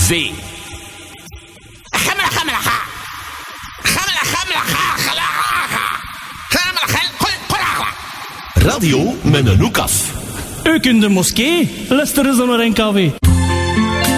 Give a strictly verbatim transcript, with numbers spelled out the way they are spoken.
V. Gamla, gamla, ga. Gamla, gamla, ga, gala, ga. Gamla, gel, gel, gel. Radio met een hoek af. Ook in de moskee, luisteren ze naar N K W.